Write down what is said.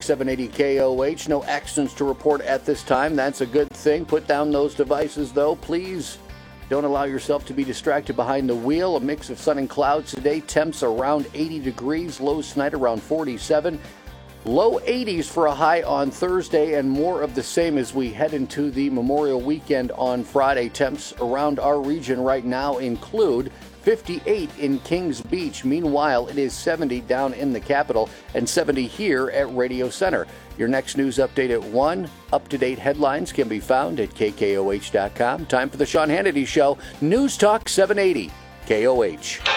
780 KOH. No accidents to report at this time. That's a good thing. Put down those devices, though. Please don't allow yourself to be distracted behind the wheel. A mix of sun and clouds today. Temps around 80 degrees. Lows tonight around 47. Low 80s for a high on Thursday, and more of the same as we head into the Memorial Weekend on Friday. Temps around our region right now include 58 in Kings Beach. Meanwhile, it is 70 down in the capital and 70 here at Radio Center. Your next news update at 1. Up-to-date headlines can be found at KKOH.com. Time for the Sean Hannity Show. News Talk 780 KOH.